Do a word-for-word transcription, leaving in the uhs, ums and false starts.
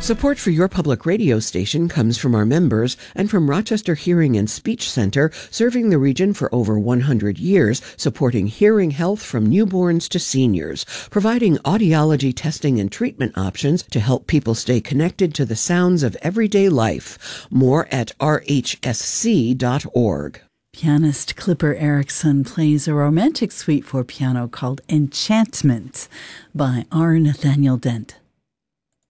Support for your public radio station comes from our members and from Rochester Hearing and Speech Center, serving the region for over one hundred years, supporting hearing health from newborns to seniors, providing audiology testing and treatment options to help people stay connected to the sounds of everyday life. More at r h s c dot org. Pianist Clipper Erickson plays a romantic suite for piano called Enchantment by R. Nathaniel Dent.